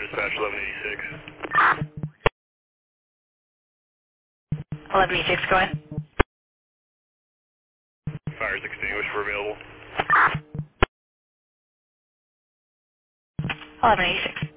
dispatch 1186. 1186, go ahead. Fires extinguished were available. 1186.